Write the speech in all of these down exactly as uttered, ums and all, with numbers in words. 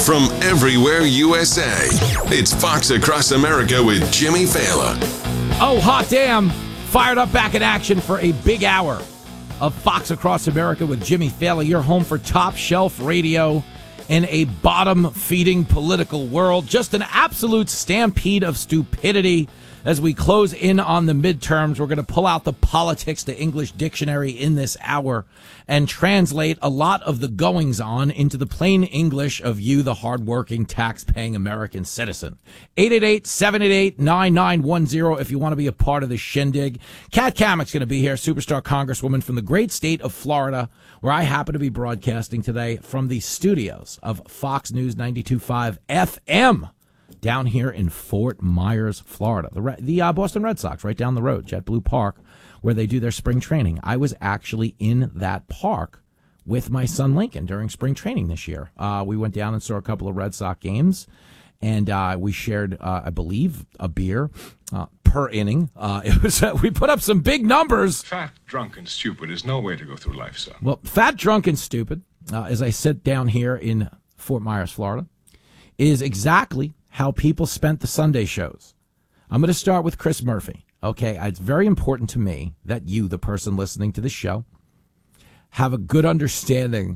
from everywhere U S A. It's Fox Across America with Jimmy Failla. Oh, hot damn. Fired up back in action for a big hour of Fox Across America with Jimmy Failla. Your home for top shelf radio in a bottom-feeding political world. Just an absolute stampede of stupidity. As we close in on the midterms, we're going to pull out the politics to English dictionary in this hour and translate a lot of the goings-on into the plain English of you, the hardworking, tax-paying American citizen. eight eight eight, seven eight eight, nine nine one zero if you want to be a part of the shindig. Kat Kamek's going to be here, superstar congresswoman from the great state of Florida, where I happen to be broadcasting today from the studios of Fox News ninety-two point five F M. Down here in Fort Myers, Florida. The the uh, Boston Red Sox, right down the road, JetBlue Park, where they do their spring training. I was actually in that park with my son Lincoln during spring training this year. Uh, we went down and saw a couple of Red Sox games, and uh, we shared, uh, I believe, a beer uh, per inning. Uh, it was uh, we put up some big numbers. Fat, drunk, and stupid is no way to go through life, son. Well, fat, drunk, and stupid, uh, as I sit down here in Fort Myers, Florida, is exactly how people spent the Sunday shows. I'm going to start with Chris Murphy. Okay, it's very important to me that you, the person listening to the show, have a good understanding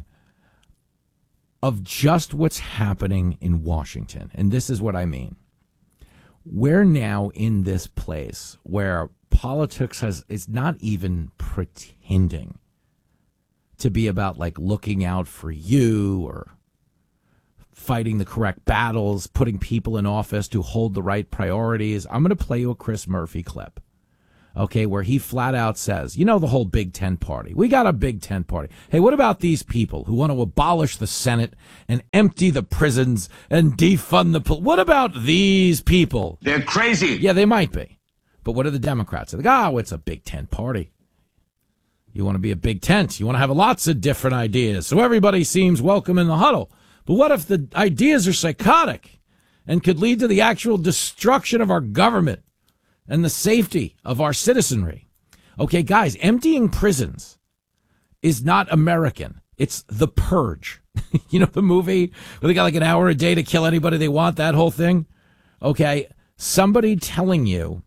of just what's happening in Washington. And this is what I mean. We're now in this place where politics has is not even pretending to be about like looking out for you or fighting the correct battles, putting people in office to hold the right priorities. I'm going to play you a Chris Murphy clip, okay, where he flat out says, you know, the whole Big Ten party. We got a Big Ten party. Hey, what about these people who want to abolish the Senate and empty the prisons and defund the police? What about these people? They're crazy. Yeah, they might be. But what are the Democrats? They're like, oh, it's a Big Ten party. You want to be a big tent. You want to have lots of different ideas. So everybody seems welcome in the huddle. But what if the ideas are psychotic and could lead to the actual destruction of our government and the safety of our citizenry? Okay, guys, emptying prisons is not American. It's The Purge. You know the movie where they got like an hour a day to kill anybody they want, that whole thing? Okay, somebody telling you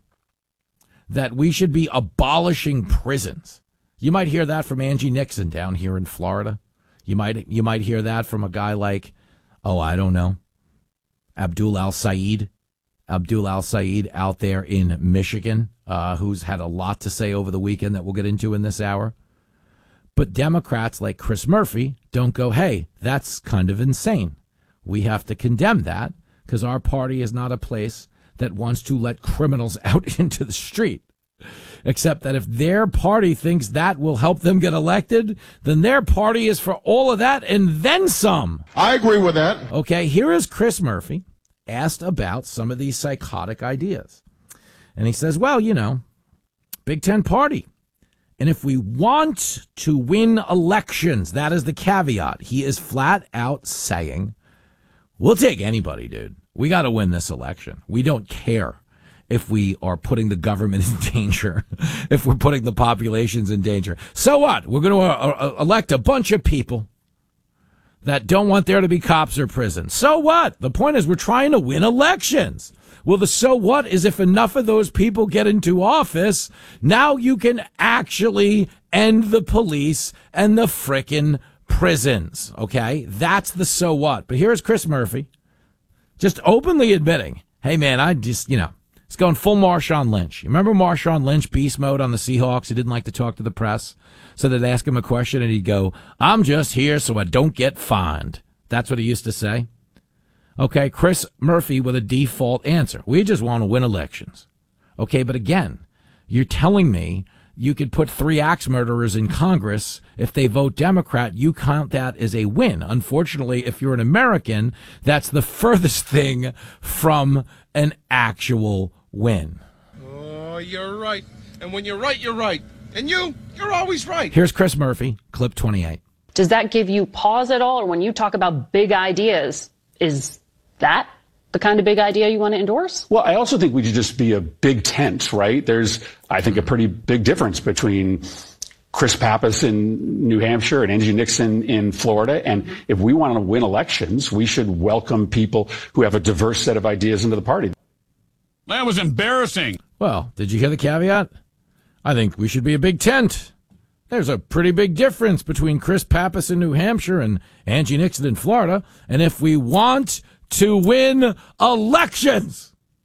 that we should be abolishing prisons. You might hear that from Angie Nixon down here in Florida. You might you might hear that from a guy like, oh, I don't know, Abdul Al-Sayed, Abdul Al-Sayed out there in Michigan, uh, who's had a lot to say over the weekend that we'll get into in this hour. But Democrats like Chris Murphy don't go, hey, that's kind of insane. We have to condemn that because our party is not a place that wants to let criminals out into the street. Except that if their party thinks that will help them get elected, then their party is for all of that and then some. I agree with that. Okay, here is Chris Murphy asked about some of these psychotic ideas. And he says, well, you know, Big Ten party. And if we want to win elections, that is the caveat. He is flat out saying, we'll take anybody, dude. We got to win this election. We don't care if we are putting the government in danger, if we're putting the populations in danger. So what? We're going to uh, uh, elect a bunch of people that don't want there to be cops or prisons. So what? The point is we're trying to win elections. Well, the so what is if enough of those people get into office, now you can actually end the police and the frickin' prisons. Okay? That's the so what. But here's Chris Murphy just openly admitting, hey, man, I just, you know, it's going full Marshawn Lynch. You remember Marshawn Lynch, beast mode on the Seahawks? He didn't like to talk to the press. So they'd ask him a question and he'd go, I'm just here so I don't get fined. That's what he used to say. Okay, Chris Murphy with a default answer. We just want to win elections. Okay, but again, you're telling me you could put three axe murderers in Congress. If they vote Democrat, you count that as a win. Unfortunately, if you're an American, that's the furthest thing from an actual win. Oh, you're right. And when you're right, you're right. And you, you're always right. Here's Chris Murphy, clip twenty-eight. Does that give you pause at all? Or when you talk about big ideas, is that the kind of big idea you want to endorse? Well, I also think we should just be a big tent, right? There's, I think, a pretty big difference between Chris Pappas in New Hampshire and Angie Nixon in Florida. And if we want to win elections, we should welcome people who have a diverse set of ideas into the party. That was embarrassing. Well, did you hear the caveat? I think we should be a big tent. There's a pretty big difference between Chris Pappas in New Hampshire and Angie Nixon in Florida. And if we want to win elections.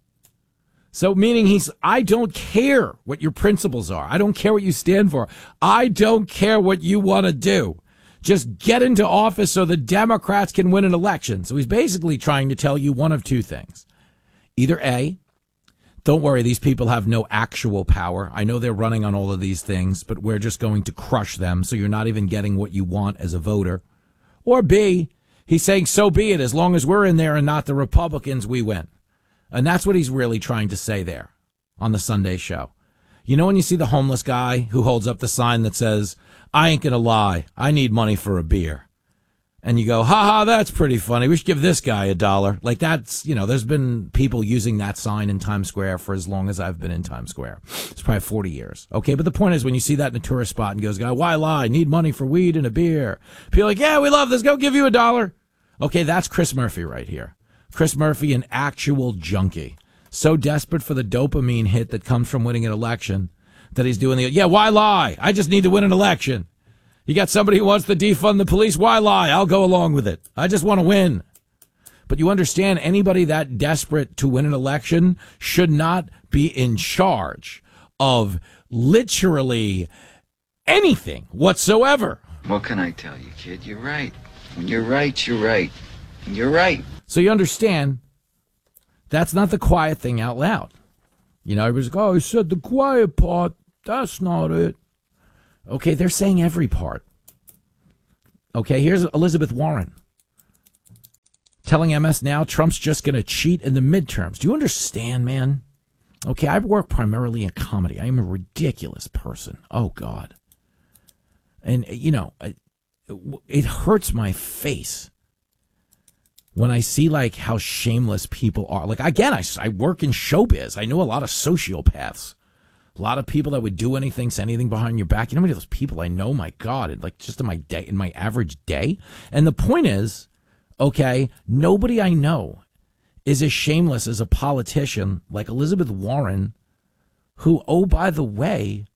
So meaning he's, I don't care what your principles are. I don't care what you stand for. I don't care what you want to do. Just get into office so the Democrats can win an election. So he's basically trying to tell you one of two things. Either A, don't worry, these people have no actual power. I know they're running on all of these things, but we're just going to crush them, so you're not even getting what you want as a voter. Or B, he's saying, so be it. As long as we're in there and not the Republicans, we win. And that's what he's really trying to say there on the Sunday show. You know when you see the homeless guy who holds up the sign that says, I ain't gonna lie, I need money for a beer. And you go, ha ha, that's pretty funny. We should give this guy a dollar. Like that's, you know, there's been people using that sign in Times Square for as long as I've been in Times Square. It's probably forty years. Okay, but the point is when you see that in a tourist spot and goes, why lie? Need money for weed and a beer. People are like, yeah, we love this. Go give you a dollar. Okay, that's Chris Murphy right here. Chris Murphy, an actual junkie, so desperate for the dopamine hit that comes from winning an election that he's doing the, yeah, why lie? I just need to win an election. You got somebody who wants to defund the police? Why lie? I'll go along with it. I just want to win. But you understand, anybody that desperate to win an election should not be in charge of literally anything whatsoever. What can I tell you, kid? You're right. When you're right, you're right. And you're right. So you understand, that's not the quiet thing out loud. You know, everybody's like, oh, he said the quiet part. That's not it. Okay, they're saying every part. Okay, here's Elizabeth Warren telling M S Now Trump's just going to cheat in the midterms. Do you understand, man? Okay, I work primarily in comedy. I am a ridiculous person. Oh, God. And, you know, it, it hurts my face when I see, like, how shameless people are. Like, again, I, I work in showbiz. I know a lot of sociopaths. A lot of people that would do anything, say anything behind your back. You know how many of those people I know? My God, like, just in my day, in my average day. And the point is, okay, nobody I know is as shameless as a politician like Elizabeth Warren, who, oh, by the way,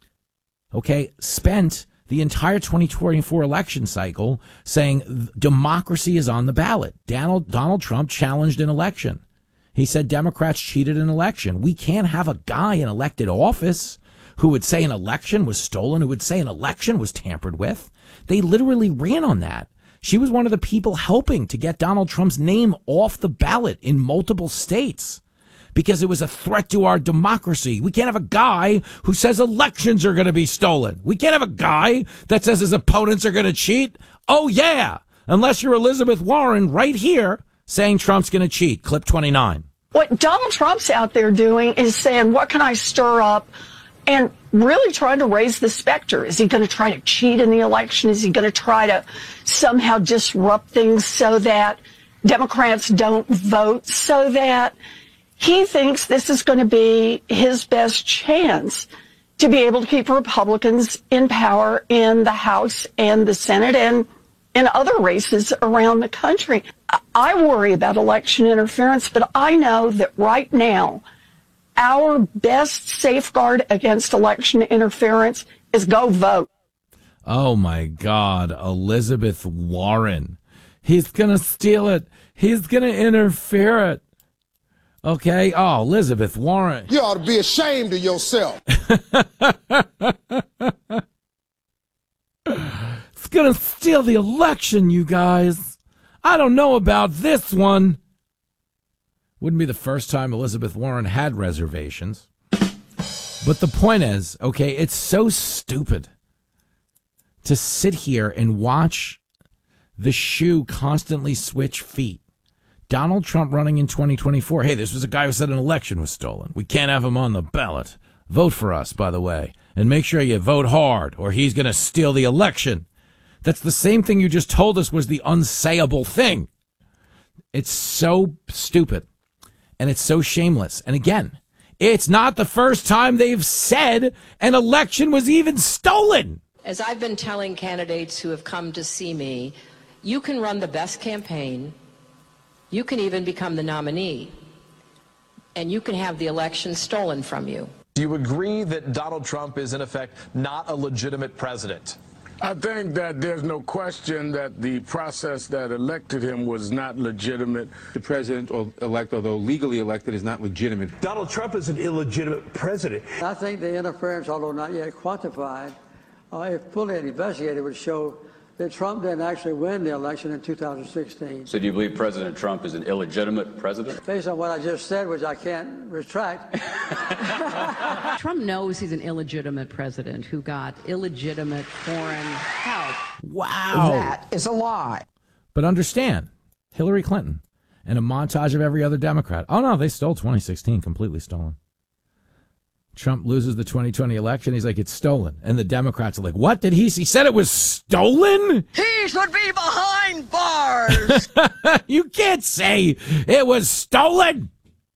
okay, spent the entire twenty twenty-four election cycle saying democracy is on the ballot. Donald, Donald Trump challenged an election. He said Democrats cheated an election. We can't have a guy in elected office who would say an election was stolen, who would say an election was tampered with. They literally ran on that. She was one of the people helping to get Donald Trump's name off the ballot in multiple states because it was a threat to our democracy. We can't have a guy who says elections are going to be stolen. We can't have a guy that says his opponents are going to cheat. Oh, yeah, unless you're Elizabeth Warren right here saying Trump's going to cheat. Clip twenty-nine. What Donald Trump's out there doing is saying, what can I stir up? And really trying to raise the specter. Is he going to try to cheat in the election? Is he going to try to somehow disrupt things so that Democrats don't vote, so that he thinks this is going to be his best chance to be able to keep Republicans in power in the House and the Senate and in other races around the country? I worry about election interference, but I know that right now, our best safeguard against election interference is go vote. Oh, my God. Elizabeth Warren. He's going to steal it. He's going to interfere it. Okay. Oh, Elizabeth Warren. You ought to be ashamed of yourself. It's going to steal the election, you guys. I don't know about this one. Wouldn't be the first time Elizabeth Warren had reservations. But the point is, okay, it's so stupid to sit here and watch the shoe constantly switch feet. Donald Trump running in twenty twenty-four. Hey, this was a guy who said an election was stolen. We can't have him on the ballot. Vote for us, by the way. And make sure you vote hard, or he's going to steal the election. That's the same thing you just told us was the unsayable thing. It's so stupid. And it's so shameless. And again, It's not the first time they've said an election was even stolen. As I've been telling candidates who have come to see me, you can run the best campaign, you can even become the nominee, and you can have the election stolen from you. Do you agree that Donald Trump is, in effect, not a legitimate president? I think that there's no question that the process that elected him was not legitimate. The president-elect, although legally elected, is not legitimate. Donald Trump is an illegitimate president. I think the interference, although not yet quantified, uh, if fully investigated, would show that Trump didn't actually win the election in two thousand sixteen. So do you believe President Trump is an illegitimate president? Based on what I just said, which I can't retract. Trump knows he's an illegitimate president who got illegitimate foreign help. Wow. That is a lie. But understand, Hillary Clinton and a montage of every other Democrat. Oh, no, they stole twenty sixteen, completely stolen. Trump loses the twenty twenty election. He's like, it's stolen. And the Democrats are like, what did he He said it was stolen? He should be behind bars. You can't say it was stolen.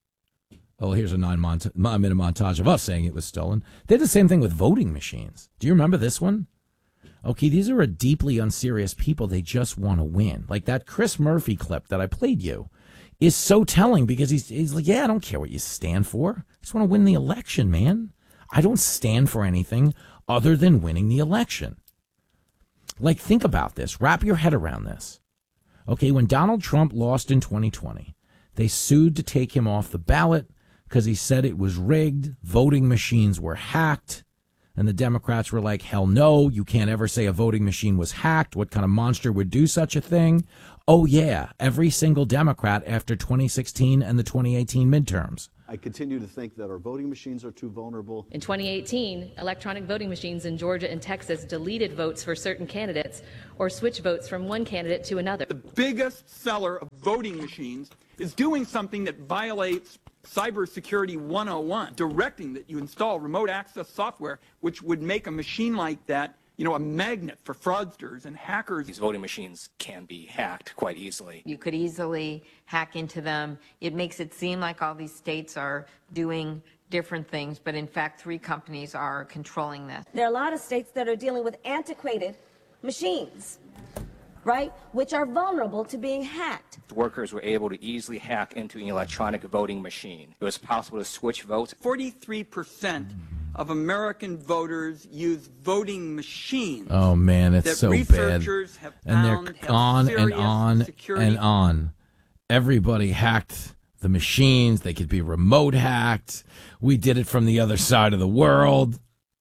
Oh, here's a nine minute montage of us saying it was stolen. They did the same thing with voting machines. Do you remember this one? Okay, these are a deeply unserious people. They just want to win. Like that Chris Murphy clip that I played you is so telling because he's, he's like, yeah, I don't care what you stand for. I just want to win the election, man. I don't stand for anything other than winning the election. Like, think about this. Wrap your head around this. Okay, when Donald Trump lost in twenty twenty, they sued to take him off the ballot because he said it was rigged, voting machines were hacked, and the Democrats were like, hell no, you can't ever say a voting machine was hacked. What kind of monster would do such a thing? Oh, yeah, every single Democrat after twenty sixteen and the twenty eighteen midterms. I continue to think that our voting machines are too vulnerable. In twenty eighteen, electronic voting machines in Georgia and Texas deleted votes for certain candidates or switched votes from one candidate to another. The biggest seller of voting machines is doing something that violates Cybersecurity one oh one, directing that you install remote access software, which would make a machine like that, you know, a magnet for fraudsters and hackers. These voting machines can be hacked quite easily. You could easily hack into them. It makes it seem like all these states are doing different things, but in fact, three companies are controlling this. There are a lot of states that are dealing with antiquated machines, right, which are vulnerable to being hacked. Workers were able to easily hack into an electronic voting machine. It was possible to switch votes. forty-three percent of American voters use voting machines. Oh, man, it's so bad. Have and they're on and on and on. Everybody hacked the machines. They could be remote hacked. We did it from the other side of the world.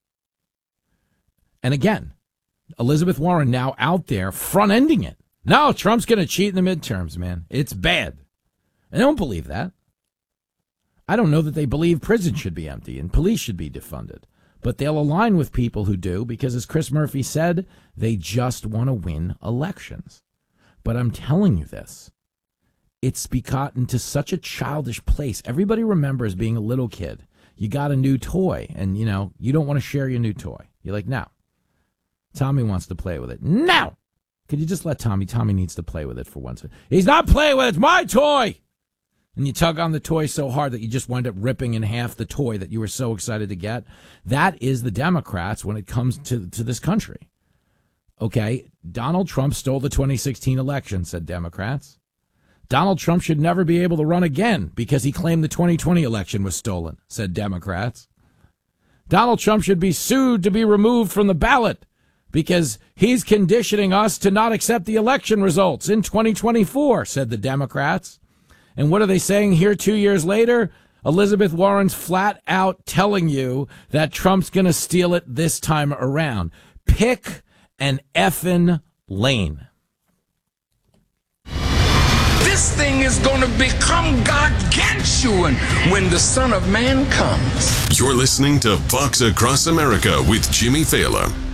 And again, Elizabeth Warren now out there front-ending it. No, Trump's going to cheat in the midterms, man. It's bad. I don't believe that. I don't know that they believe prison should be empty and police should be defunded. But they'll align with people who do because, as Chris Murphy said, they just want to win elections. But I'm telling you this. It's gotten to such a childish place. Everybody remembers being a little kid. You got a new toy and, you know, you don't want to share your new toy. You're like, no. Tommy wants to play with it. No! Could you just let Tommy? Tommy needs to play with it for once. He's not playing with it. It's my toy! And you tug on the toy so hard that you just wind up ripping in half the toy that you were so excited to get. That is the Democrats when it comes to, to this country. Okay, Donald Trump stole the twenty sixteen election, said Democrats. Donald Trump should never be able to run again because he claimed the twenty twenty election was stolen, said Democrats. Donald Trump should be sued to be removed from the ballot because he's conditioning us to not accept the election results in twenty twenty-four, said the Democrats. And what are they saying here two years later? Elizabeth Warren's flat out telling you that Trump's going to steal it this time around. Pick an effing lane. This thing is going to become gargantuan when the Son of Man comes. You're listening to Fox Across America with Jimmy Failla.